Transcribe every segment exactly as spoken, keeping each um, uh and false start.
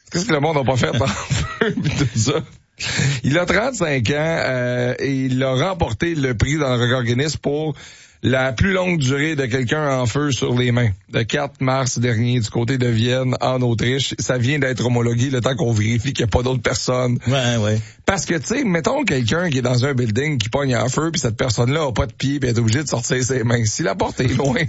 Qu'est-ce que le monde n'a pas fait en feu pis tout ça? Il a trente-cinq ans euh, et il a remporté le prix dans le record Guinness pour la plus longue durée de quelqu'un en feu sur les mains. Le quatre mars dernier, du côté de Vienne, en Autriche. Ça vient d'être homologué le temps qu'on vérifie qu'il n'y a pas d'autres personnes. Ouais, ouais. Parce que, tu sais, mettons quelqu'un qui est dans un building qui pogne en feu puis cette personne-là a pas de pied puis est obligée de sortir ses mains. Si la porte est loin...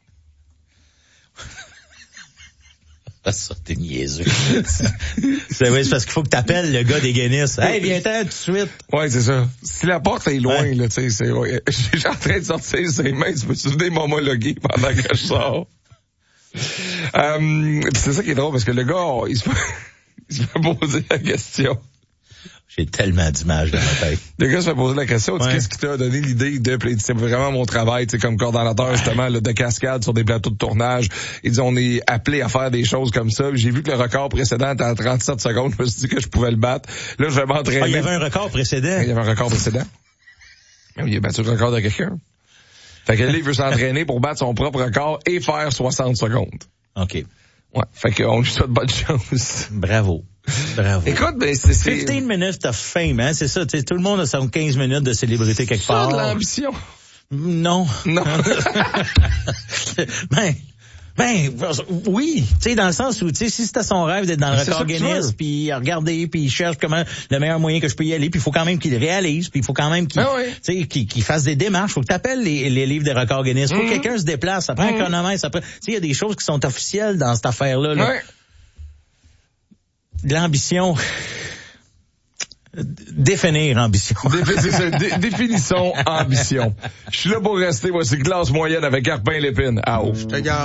Ça, t'es niaiseux. c'est vrai, c'est parce qu'il faut que t'appelles le gars des Guinness. Hey, viens-t'en tout de suite. Ouais, c'est ça. Si la porte est loin, ouais. là, tu sais, c'est, ouais, je suis en train de sortir ses mains, tu peux-tu venir m'homologuer pendant que je sors? euh, c'est ça qui est drôle, parce que le gars, il se fait, il se fait poser la question. J'ai tellement d'images dans ma tête. Le gars se fait poser la question, ouais. qu'est-ce qui t'a donné l'idée de, c'est vraiment mon travail, tu sais, comme coordonnateur, justement, là, de cascade sur des plateaux de tournage. Il dit, on est appelé à faire des choses comme ça. J'ai vu que le record précédent était à trente-sept secondes. Je me suis dit que je pouvais le battre. Là, je vais m'entraîner. Ah, il y avait un record précédent? Il y avait un record précédent. Mais il a battu le record de quelqu'un. Fait que là, il veut s'entraîner pour battre son propre record et faire soixante secondes. OK. Ouais. Fait qu'on lui souhaite bonne chance. Bravo. Bravo. Écoute, ben, c'est, c'est... quinze minutes of fame, hein, c'est ça, tu sais, tout le monde a son quinze minutes de célébrité quelque part. Ça de l'ambition. Non. Non. ben, ben, oui, tu sais, dans le sens où, tu sais, si c'était son rêve d'être dans le record Guinness, puis regarder, puis il cherche comment le meilleur moyen que je peux y aller, puis il faut quand même qu'il réalise, puis il faut quand même qu'il, ah oui. tu sais, qu'il, qu'il fasse des démarches. Faut que t'appelles les, les livres des records Guinness. Faut mm-hmm. que quelqu'un se déplace. Ça prend mm-hmm. un chronomètre. Ça prend, tu sais, il y a des choses qui sont officielles dans cette affaire-là. Là. Ouais. De l'ambition. Définir ambition. Dé- c'est ça, dé- définissons ambition. Je suis là pour rester. Voici classe moyenne avec Carpin Lépine. Ah, oh.